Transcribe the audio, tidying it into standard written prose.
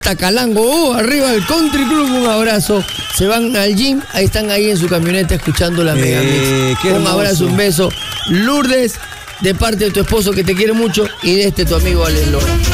Calango, arriba del Country Club, un abrazo. Se van al gym, ahí están ahí en su camioneta escuchando la Megamix. Un abrazo, un beso. Lourdes, de parte de tu esposo que te quiere mucho y de tu amigo Alex Lora.